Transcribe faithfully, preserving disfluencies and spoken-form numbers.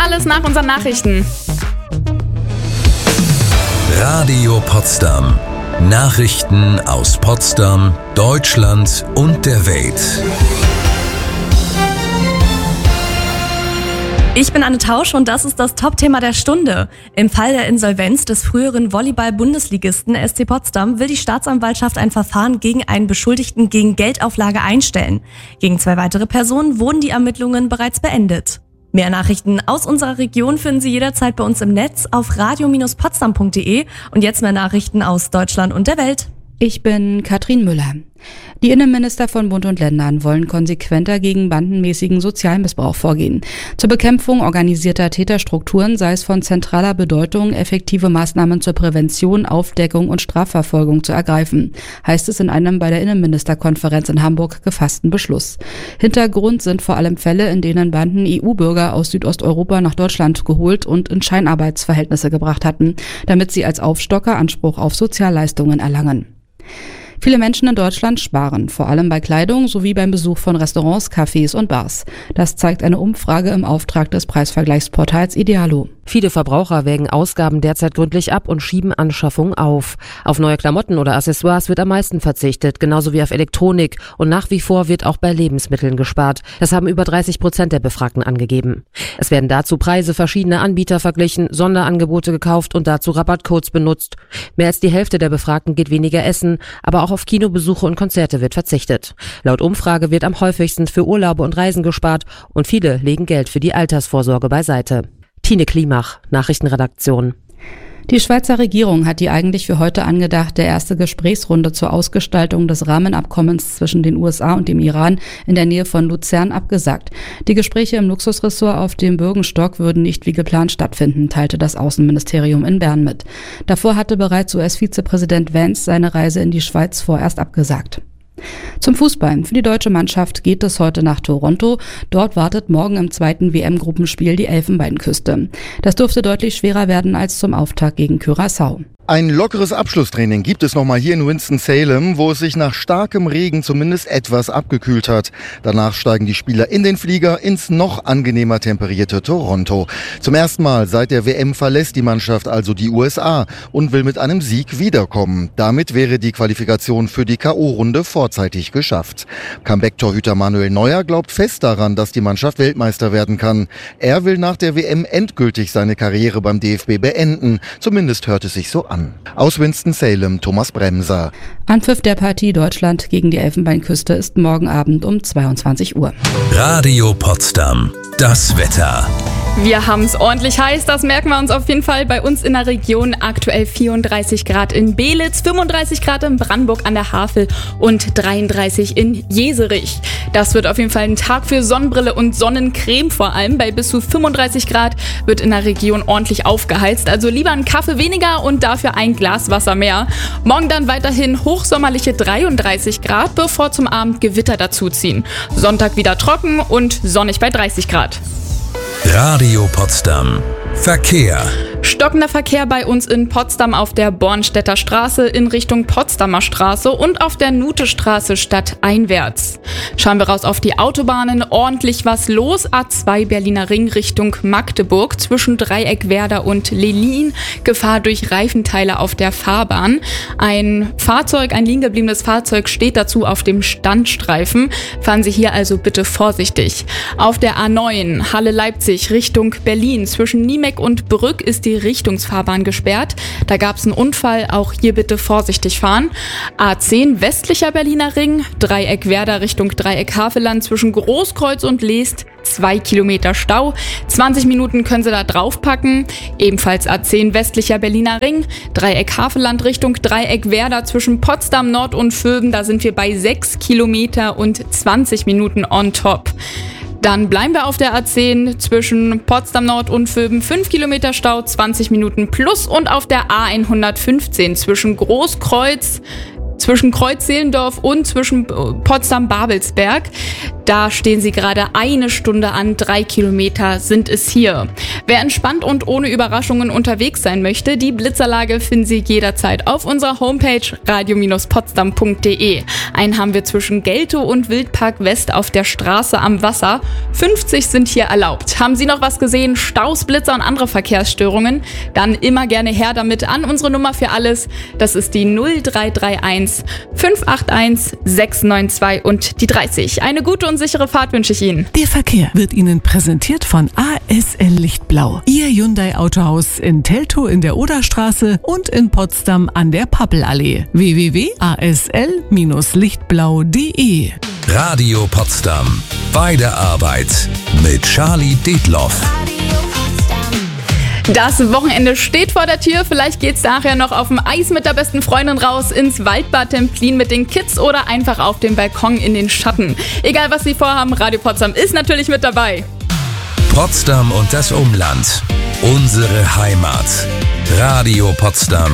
alles nach unseren Nachrichten. Radio Potsdam. Nachrichten aus Potsdam, Deutschland und der Welt. Ich bin Anne Tausch und das ist das Top-Thema der Stunde. Im Fall der Insolvenz des früheren Volleyball-Bundesligisten S C Potsdam will die Staatsanwaltschaft ein Verfahren gegen einen Beschuldigten gegen Geldauflage einstellen. Gegen zwei weitere Personen wurden die Ermittlungen bereits beendet. Mehr Nachrichten aus unserer Region finden Sie jederzeit bei uns im Netz auf radio Bindestrich potsdam punkt de und jetzt mehr Nachrichten aus Deutschland und der Welt. Ich bin Katrin Müller. Die Innenminister von Bund und Ländern wollen konsequenter gegen bandenmäßigen Sozialmissbrauch vorgehen. Zur Bekämpfung organisierter Täterstrukturen sei es von zentraler Bedeutung, effektive Maßnahmen zur Prävention, Aufdeckung und Strafverfolgung zu ergreifen, heißt es in einem bei der Innenministerkonferenz in Hamburg gefassten Beschluss. Hintergrund sind vor allem Fälle, in denen Banden E U-Bürger aus Südosteuropa nach Deutschland geholt und in Scheinarbeitsverhältnisse gebracht hatten, damit sie als Aufstocker Anspruch auf Sozialleistungen erlangen. Viele Menschen in Deutschland sparen, vor allem bei Kleidung sowie beim Besuch von Restaurants, Cafés und Bars. Das zeigt eine Umfrage im Auftrag des Preisvergleichsportals Idealo. Viele Verbraucher wägen Ausgaben derzeit gründlich ab und schieben Anschaffungen auf. Auf neue Klamotten oder Accessoires wird am meisten verzichtet, genauso wie auf Elektronik. Und nach wie vor wird auch bei Lebensmitteln gespart. Das haben über dreißig Prozent der Befragten angegeben. Es werden dazu Preise verschiedener Anbieter verglichen, Sonderangebote gekauft und dazu Rabattcodes benutzt. Mehr als die Hälfte der Befragten geht weniger essen, aber auch auf Kinobesuche und Konzerte wird verzichtet. Laut Umfrage wird am häufigsten für Urlaube und Reisen gespart und viele legen Geld für die Altersvorsorge beiseite. Tine Klimach, Nachrichtenredaktion. Die Schweizer Regierung hat die eigentlich für heute angedachte erste Gesprächsrunde zur Ausgestaltung des Rahmenabkommens zwischen den U S A und dem Iran in der Nähe von Luzern abgesagt. Die Gespräche im Luxusressort auf dem Bürgenstock würden nicht wie geplant stattfinden, teilte das Außenministerium in Bern mit. Davor hatte bereits U S-Vizepräsident Vance seine Reise in die Schweiz vorerst abgesagt. Zum Fußball. Für die deutsche Mannschaft geht es heute nach Toronto. Dort wartet morgen im zweiten W M-Gruppenspiel die Elfenbeinküste. Das dürfte deutlich schwerer werden als zum Auftakt gegen Curaçao. Ein lockeres Abschlusstraining gibt es nochmal hier in Winston-Salem, wo es sich nach starkem Regen zumindest etwas abgekühlt hat. Danach steigen die Spieler in den Flieger ins noch angenehmer temperierte Toronto. Zum ersten Mal seit der W M verlässt die Mannschaft also die U S A und will mit einem Sieg wiederkommen. Damit wäre die Qualifikation für die K O-Runde vorzeitig geschafft. Comeback-Torhüter Manuel Neuer glaubt fest daran, dass die Mannschaft Weltmeister werden kann. Er will nach der W M endgültig seine Karriere beim D F B beenden. Zumindest hört es sich so an. Aus Winston-Salem, Thomas Bremser. Anpfiff der Partie Deutschland gegen die Elfenbeinküste ist morgen Abend um zweiundzwanzig Uhr. Radio Potsdam. Das Wetter. Wir haben es ordentlich heiß, das merken wir uns auf jeden Fall bei uns in der Region. Aktuell vierunddreißig Grad in Belitz, fünfunddreißig Grad in Brandenburg an der Havel und dreiunddreißig in Jeserich. Das wird auf jeden Fall ein Tag für Sonnenbrille und Sonnencreme vor allem. Bei bis zu fünfunddreißig Grad wird in der Region ordentlich aufgeheizt. Also lieber einen Kaffee weniger und dafür ein Glas Wasser mehr. Morgen dann weiterhin hochsommerliche dreiunddreißig Grad, bevor zum Abend Gewitter dazuziehen. Sonntag wieder trocken und sonnig bei dreißig Grad. Radio Potsdam. Verkehr. Stockender Verkehr bei uns in Potsdam auf der Bornstedter Straße in Richtung Potsdamer Straße und auf der Nutestraße stadteinwärts. Schauen wir raus auf die Autobahnen. Ordentlich was los. A zwei Berliner Ring Richtung Magdeburg zwischen Dreieckwerder und Lelin. Gefahr durch Reifenteile auf der Fahrbahn. Ein Fahrzeug, ein liegen gebliebenes Fahrzeug steht dazu auf dem Standstreifen. Fahren Sie hier also bitte vorsichtig. Auf der A neun Halle-Leipzig Richtung Berlin zwischen Niemeck und Brück ist die Richtungsfahrbahn gesperrt. Da gab es einen Unfall, auch hier bitte vorsichtig fahren. A zehn westlicher Berliner Ring, Dreieck Werder Richtung Dreieck Havelland zwischen Großkreuz und Leest, zwei Kilometer Stau. zwanzig Minuten können Sie da draufpacken. Ebenfalls A zehn westlicher Berliner Ring, Dreieck Havelland Richtung Dreieck Werder zwischen Potsdam Nord und Vöben. Da sind wir bei sechs Kilometer und zwanzig Minuten on top. Dann bleiben wir auf der A zehn zwischen Potsdam Nord und Vöben, fünf Kilometer Stau, zwanzig Minuten plus und auf der A hundertfünfzehn zwischen Großkreuz, zwischen Kreuz-Zehlendorf und zwischen Potsdam-Babelsberg. Da stehen sie gerade eine Stunde an, drei Kilometer sind es hier. Wer entspannt und ohne Überraschungen unterwegs sein möchte, die Blitzerlage finden Sie jederzeit auf unserer Homepage radio Bindestrich potsdam Punkt de. Einen haben wir zwischen Geltow und Wildpark West auf der Straße am Wasser. fünfzig sind hier erlaubt. Haben Sie noch was gesehen? Staus, Blitzer und andere Verkehrsstörungen? Dann immer gerne her damit an unsere Nummer für alles. Das ist die null drei drei eins fünf acht eins sechs neun zwei und die dreißig. Eine gute und sichere Fahrt wünsche ich Ihnen. Der Verkehr wird Ihnen präsentiert von A S L Lichtblau. Ihr Hyundai Autohaus in Teltow in der Oderstraße und in Potsdam an der Pappelallee. w w w punkt a s l Bindestrich lichtblau punkt de. Radio Potsdam. Bei der Arbeit mit Charlie Dietloff. Das Wochenende steht vor der Tür. Vielleicht geht's nachher noch auf dem Eis mit der besten Freundin raus, ins Waldbad Templin mit den Kids oder einfach auf dem Balkon in den Schatten. Egal was Sie vorhaben, Radio Potsdam ist natürlich mit dabei. Potsdam und das Umland. Unsere Heimat. Radio Potsdam.